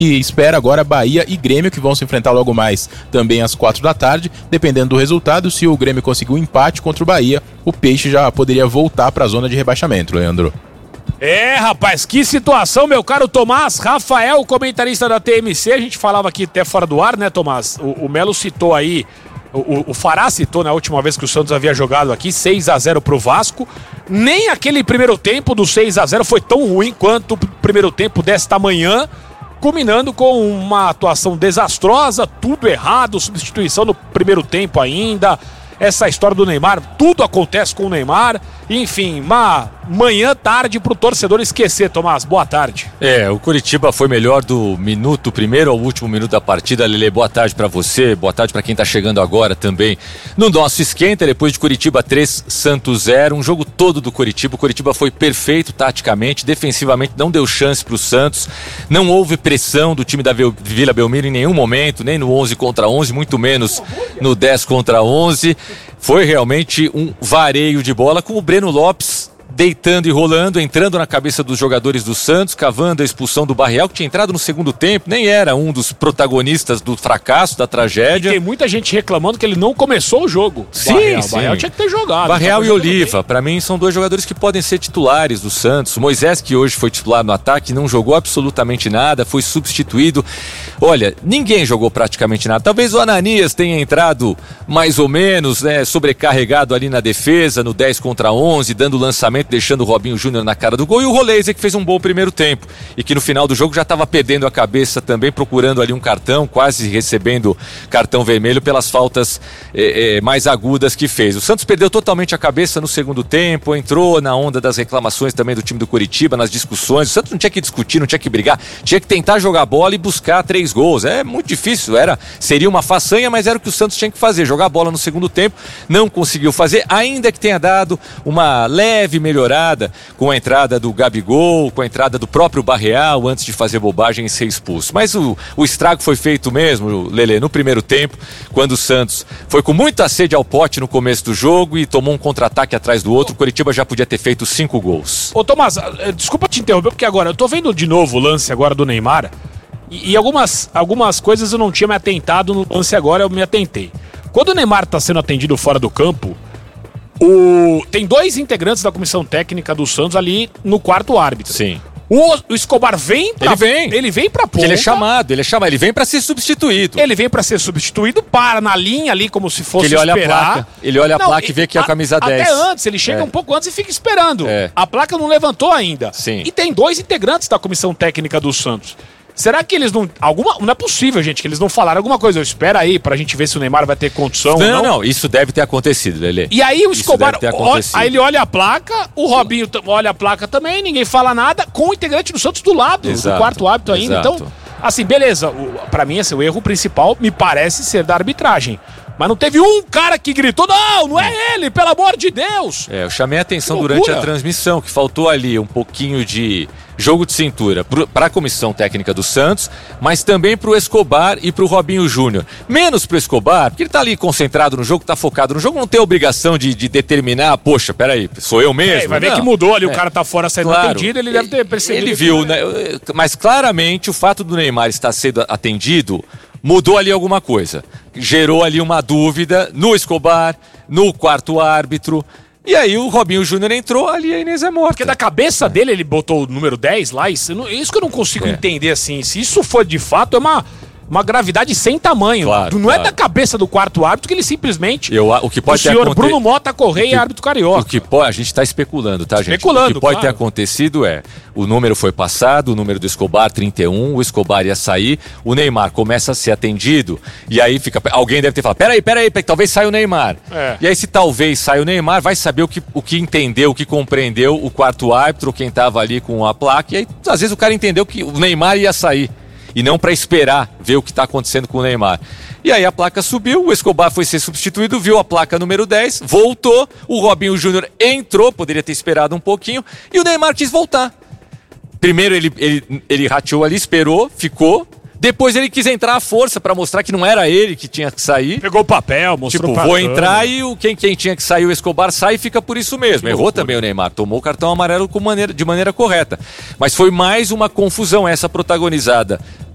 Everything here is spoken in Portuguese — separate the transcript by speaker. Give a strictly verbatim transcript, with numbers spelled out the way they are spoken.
Speaker 1: E espera agora Bahia e Grêmio, que vão se enfrentar logo mais também às quatro da tarde. Dependendo do resultado, se o Grêmio conseguir um empate contra o Bahia, o Peixe já poderia voltar para a zona de rebaixamento, Leandro.
Speaker 2: É, rapaz, que situação, meu caro Tomás. Rafael, comentarista da T M C, a gente falava aqui até fora do ar, né, Tomás? O, o Melo citou aí, o, o Fará citou na última vez que o Santos havia jogado aqui, seis a zero pro Vasco. Nem aquele primeiro tempo do seis a zero foi tão ruim quanto o primeiro tempo desta manhã, culminando com uma atuação desastrosa, tudo errado, substituição no primeiro tempo ainda. Essa história do Neymar, tudo acontece com o Neymar. Enfim, uma manhã tarde pro torcedor esquecer, Tomás. Boa tarde.
Speaker 3: É, o Coritiba foi melhor do minuto primeiro ao último minuto da partida. Lelê, boa tarde pra você, boa tarde pra quem tá chegando agora também. No nosso esquenta, depois de Coritiba três, Santos zero, um jogo todo do Coritiba. O Coritiba foi perfeito taticamente, defensivamente não deu chance pro Santos. Não houve pressão do time da Vila Belmiro em nenhum momento, nem no onze contra onze, muito menos no dez contra onze. Foi realmente um vareio de bola com o Breno Lopes deitando e rolando, entrando na cabeça dos jogadores do Santos, cavando a expulsão do Barreal, que tinha entrado no segundo tempo, nem era um dos protagonistas do fracasso, da tragédia.
Speaker 2: E tem muita gente reclamando que ele não começou o jogo.
Speaker 3: Sim,
Speaker 2: Barreal.
Speaker 3: sim.
Speaker 2: Barreal tinha que ter jogado.
Speaker 3: Barreal e Oliva, para mim, são dois jogadores que podem ser titulares do Santos. O Moisés, que hoje foi titular no ataque, não jogou absolutamente nada, foi substituído. Olha, ninguém jogou praticamente nada. Talvez o Ananias tenha entrado mais ou menos, né, sobrecarregado ali na defesa, no dez contra onze, dando lançamento, deixando o Robinho Júnior na cara do gol, e o Roleiser, que fez um bom primeiro tempo e que no final do jogo já estava perdendo a cabeça também, procurando ali um cartão, quase recebendo cartão vermelho pelas faltas eh, eh, mais agudas que fez. O Santos perdeu totalmente a cabeça no segundo tempo, entrou na onda das reclamações também do time do Coritiba, nas discussões. O Santos não tinha que discutir, não tinha que brigar, tinha que tentar jogar bola e buscar três gols. É muito difícil, era, seria uma façanha, mas era o que o Santos tinha que fazer, jogar bola no segundo tempo. Não conseguiu fazer, ainda que tenha dado uma leve melhorada com a entrada do Gabigol, com a entrada do próprio Barreal antes de fazer bobagem e ser expulso. Mas o, o estrago foi feito mesmo, Lelê, no primeiro tempo, quando o Santos foi com muita sede ao pote no começo do jogo e tomou um contra-ataque atrás do outro. O Coritiba já podia ter feito cinco gols.
Speaker 2: Ô Tomás, desculpa te interromper, porque agora eu tô vendo de novo o lance agora do Neymar e, e algumas, algumas coisas eu não tinha me atentado no lance agora, eu me atentei. Quando o Neymar tá sendo atendido fora do campo, O... tem dois integrantes da comissão técnica do Santos ali no quarto árbitro.
Speaker 3: Sim.
Speaker 2: O, o Escobar vem pra...
Speaker 3: Ele vem.
Speaker 2: Ele vem pra ponta.
Speaker 3: Ele é chamado, ele é chamado, ele vem pra ser substituído.
Speaker 2: Ele vem pra ser substituído, para na linha ali como se fosse
Speaker 3: ele olha
Speaker 2: esperar.
Speaker 3: a placa, ele olha
Speaker 2: Não,
Speaker 3: a placa e vê que é a camisa dez.
Speaker 2: Até antes, ele chega
Speaker 3: É.
Speaker 2: um pouco antes e fica esperando.
Speaker 3: É.
Speaker 2: A placa não levantou ainda.
Speaker 3: Sim.
Speaker 2: E tem dois integrantes da comissão técnica do Santos. Será que eles não... Alguma, não é possível, gente, que eles não falaram alguma coisa. Eu espero aí pra gente ver se o Neymar vai ter condição
Speaker 3: Não,
Speaker 2: ou não.
Speaker 3: não, isso deve ter acontecido, Lelê.
Speaker 2: E aí o
Speaker 3: Isso
Speaker 2: Escobar,
Speaker 3: deve ter
Speaker 2: ó,
Speaker 3: acontecido.
Speaker 2: aí ele olha a placa, o Robinho t- olha a placa também, ninguém fala nada, com o integrante do Santos do lado,
Speaker 3: Exato,
Speaker 2: do quarto árbitro ainda.
Speaker 3: exato.
Speaker 2: Então, assim, beleza, o, pra mim esse, o erro principal me parece ser da arbitragem. Mas não teve um cara que gritou, não, não é ele, pelo amor de Deus.
Speaker 3: É, eu chamei a atenção
Speaker 2: Que
Speaker 3: durante
Speaker 2: loucura.
Speaker 3: a transmissão, que faltou ali um pouquinho de jogo de cintura para a comissão técnica do Santos, mas também para o Escobar e para o Robinho Júnior. Menos para o Escobar, porque ele está ali concentrado no jogo, está focado no jogo, não tem obrigação de, de determinar, poxa, peraí, sou eu mesmo?
Speaker 2: É, vai ver
Speaker 3: Não.
Speaker 2: que mudou ali, o
Speaker 3: É.
Speaker 2: cara tá fora sendo
Speaker 3: Claro,
Speaker 2: atendido, ele deve ter percebido.
Speaker 3: Ele
Speaker 2: que-
Speaker 3: viu, né? Mas claramente o fato do Neymar estar sendo atendido mudou ali alguma coisa. Gerou ali uma dúvida no Escobar, no quarto árbitro. E aí o Robinho Júnior entrou, ali a Inês é morta.
Speaker 2: Porque da cabeça dele, ele botou o número dez lá, isso, não- isso que eu não consigo
Speaker 3: É.
Speaker 2: entender, assim. Se isso for de fato, é uma, uma gravidade sem tamanho.
Speaker 3: Claro,
Speaker 2: não é
Speaker 3: claro.
Speaker 2: da cabeça do quarto árbitro que ele simplesmente...
Speaker 3: Eu, o que
Speaker 2: o
Speaker 3: pode ter
Speaker 2: senhor
Speaker 3: aconte-
Speaker 2: Bruno Mota Correia,
Speaker 3: o que-
Speaker 2: árbitro carioca.
Speaker 3: O que pode, a gente está especulando, tá, gente?
Speaker 2: Especulando,
Speaker 3: O que pode
Speaker 2: claro.
Speaker 3: ter acontecido é, o número foi passado, o número do Escobar, trinta e um, o Escobar ia sair, o Neymar começa a ser atendido, e aí fica, alguém deve ter falado, peraí, peraí, peraí, talvez saia o Neymar.
Speaker 2: É.
Speaker 3: E aí se talvez saia o Neymar, vai saber o que, o que entendeu, o que compreendeu o quarto árbitro, quem estava ali com a placa, e aí às vezes o cara entendeu que o Neymar ia sair. E não para esperar ver o que está acontecendo com o Neymar. E aí a placa subiu, o Escobar foi ser substituído, viu a placa número dez, voltou, o Robinho Júnior entrou, poderia ter esperado um pouquinho, e o Neymar quis voltar. Primeiro ele, ele, ele rateou ali, esperou, ficou. Depois ele quis entrar à força para mostrar que não era ele que tinha que sair.
Speaker 2: Pegou o papel, mostrou
Speaker 3: Tipo,
Speaker 2: pra
Speaker 3: vou
Speaker 2: câmera.
Speaker 3: entrar e o, quem, quem tinha que sair, o Escobar, sai e fica por isso mesmo. Errou
Speaker 2: loucura.
Speaker 3: também o Neymar, tomou o cartão amarelo com maneira, de maneira correta. Mas foi mais uma confusão essa protagonizada